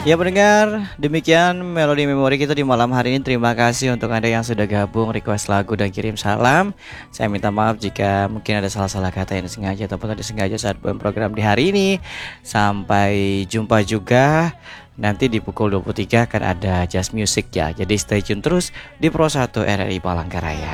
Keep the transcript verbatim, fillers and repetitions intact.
Ya pendengar, demikian Melodi Memori kita di malam hari ini. Terima kasih untuk Anda yang sudah gabung, request lagu dan kirim salam. Saya minta maaf jika mungkin ada salah-salah kata yang disengaja ataupun tidak disengaja saat program di hari ini. Sampai jumpa juga. Nanti di pukul dua puluh tiga akan ada Just Music ya. Jadi stay tune terus di Pro satu R R I Palangkaraya.